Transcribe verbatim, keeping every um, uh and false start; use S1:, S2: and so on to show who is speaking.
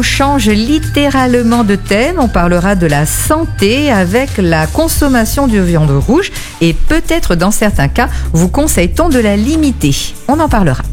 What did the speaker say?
S1: On change littéralement de thème, on parlera de la santé avec la consommation de viande rouge et peut-être dans certains cas, vous conseille-t-on de la limiter. On en parlera.